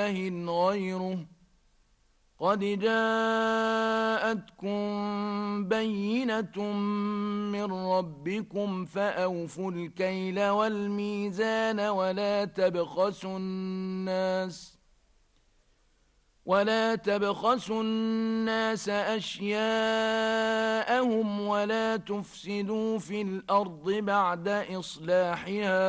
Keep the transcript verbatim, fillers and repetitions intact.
إله غيره قد جاءتكم بينة من ربكم فأوفوا الكيل والميزان ولا تبخسوا الناس ولا تبخسوا الناس أشياءهم ولا تفسدوا في الأرض بعد إصلاحها